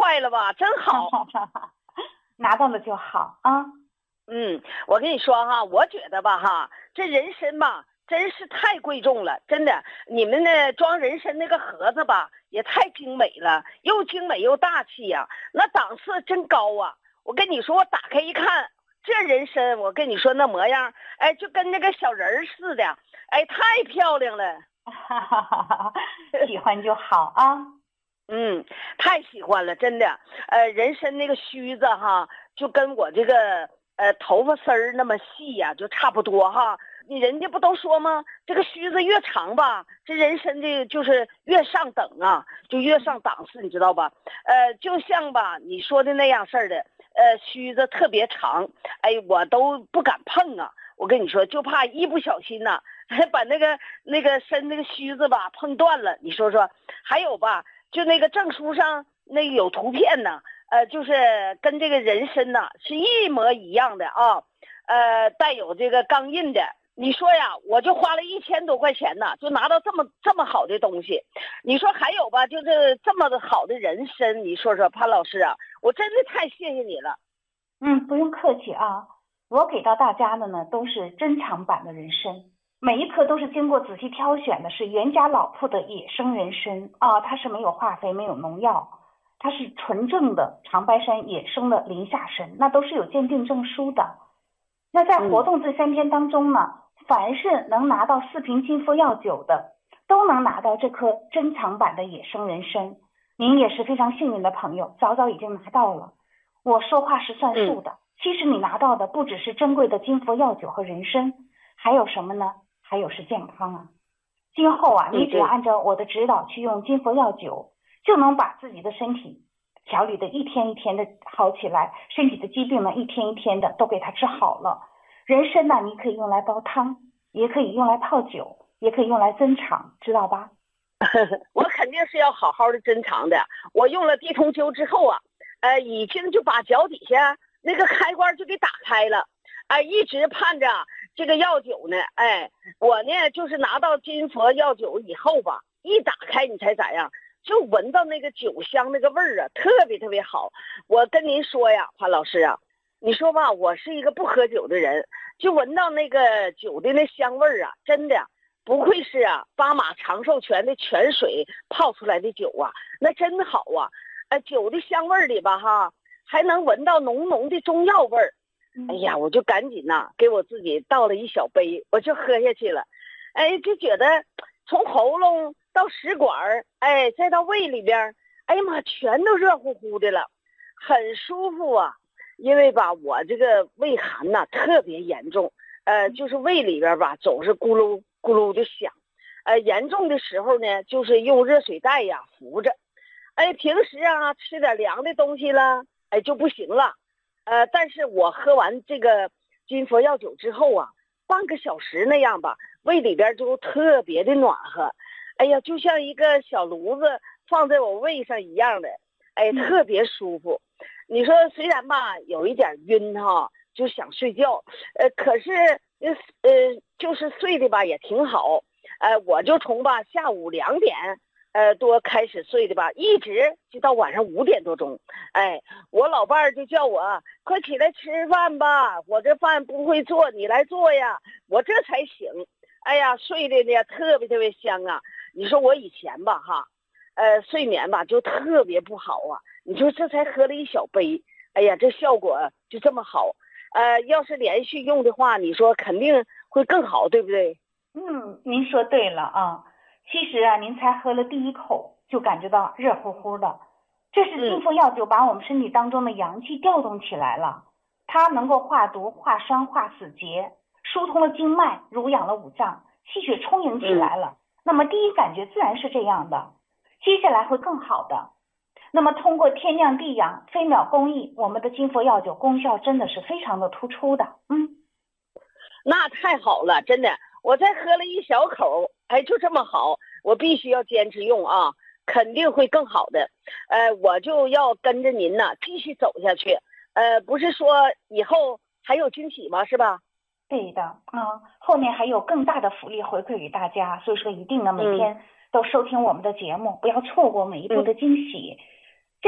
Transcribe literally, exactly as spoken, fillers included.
快了吧，真好。 拿到了就好啊。 嗯，我跟你说哈，我觉得吧哈，这人参吧真是太贵重了，真的。你们那装人参那个盒子吧也太精美了，又精美又大气呀、那档次真高啊。我跟你说，我打开一看，这人参我跟你说那模样，哎，就跟那个小人儿似的，哎，太漂亮了。 喜欢就好啊。 嗯，太喜欢了，真的。呃，人参那个须子哈，就跟我这个呃头发丝儿那么细呀、就差不多哈。你人家不都说吗？这个须子越长吧，这人参的就是越上等啊，就越上档次，你知道吧？呃，就像吧你说的那样式儿的，呃，须子特别长，哎，我都不敢碰啊。我跟你说，就怕一不小心呐、把那个那个参那个须子吧碰断了。你说说，还有吧？就那个证书上那个有图片呢，呃，就是跟这个人参呐是一模一样的啊，呃，带有这个钢印的。你说呀，我就花了一千多块钱呢，就拿到这么这么好的东西。你说还有吧，就是这么的好的人参，你说说潘老师啊，我真的太谢谢你了。 嗯，不用客气啊。我给到大家的呢都是珍藏版的人参，每一颗都是经过仔细挑选的，是袁家老铺的野生人参啊，它是没有化肥、没有农药，它是纯正的长白山野生的林下参，那都是有鉴定证书的。那在活动这三天当中呢，凡是能拿到四瓶金佛药酒的，都能拿到这颗珍藏版的野生人参。您也是非常幸运的朋友，早早已经拿到了。我说话是算数的，其实你拿到的不只是珍贵的金佛药酒和人参，还有什么呢？还有是健康啊。今后啊，你只要按照我的指导去用金佛药酒，就能把自己的身体调理的一天一天的好起来，身体的疾病呢一天一天的都给它治好了。人参呢，你可以用来煲汤，也可以用来泡酒，也可以用来增长，知道吧？ 我肯定是要好好的珍藏的。我用了地通灸之后啊，呃，已经就把脚底下那个开关就给打开了，哎、呃，一直盼着这个药酒呢，哎，我呢就是拿到金佛药酒以后吧，一打开你猜咋样？就闻到那个酒香那个味儿啊，特别特别好。我跟您说呀，潘老师啊，你说吧，我是一个不喝酒的人，就闻到那个酒的那香味儿啊，真的。不愧是啊，巴马长寿泉的泉水泡出来的酒啊，那真好啊！呃，酒的香味里吧，哈，还能闻到浓浓的中药味儿。哎呀，我就赶紧呐、啊，给我自己倒了一小杯，我就喝下去了。哎，就觉得从喉咙到食管，哎，再到胃里边，哎呀妈，全都热乎乎的了，很舒服啊。因为吧，我这个胃寒呐、啊、特别严重，呃，就是胃里边吧总是咕噜咕噜的响，呃，严重的时候呢，就是用热水袋呀扶着，哎，平时啊吃点凉的东西了，哎就不行了，呃，但是我喝完这个金佛药酒之后啊，半个小时那样吧，胃里边就特别的暖和，哎呀，就像一个小炉子放在我胃上一样的，哎，特别舒服。你说虽然吧有一点晕哈，就想睡觉，呃，可是呃呃就是睡的吧也挺好，呃，我就从吧下午两点呃多开始睡的吧，一直就到晚上五点多钟，哎，我老伴儿就叫我快起来吃饭吧，我这饭不会做，你来做呀，我这才醒，哎呀，睡的呢特别特别香啊。你说我以前吧哈，呃，睡眠吧就特别不好啊。你说这才喝了一小杯，哎呀，这效果就这么好，呃，要是连续用的话，你说肯定会更好，对不对？ 嗯，您说对了啊。其实啊，您才喝了第一口就感觉到热乎乎的，这是金佛药酒把我们身体当中的阳气调动起来了，它能够化毒、化伤、化死结，疏通了经脉，濡养了五脏，气血充盈起来了。那么第一感觉自然是这样的，接下来会更好的。那么通过天降地养、飞秒工艺，我们的金佛药酒功效真的是非常的突出的。嗯， 那太好了，真的，我才喝了一小口，哎，就这么好，我必须要坚持用啊，肯定会更好的。呃，我就要跟着您呢继续走下去。呃，不是说以后还有惊喜吗？是吧？ 对的啊、嗯，后面还有更大的福利回馈给大家，所以说一定呢每天都收听我们的节目，不要错过每一步的惊喜。